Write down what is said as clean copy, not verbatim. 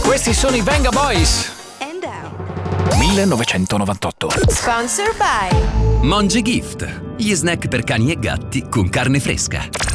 Questi sono i Venga Boys. And out. 1998. Sponsored by Monge Gift, gli snack per cani e gatti con carne fresca.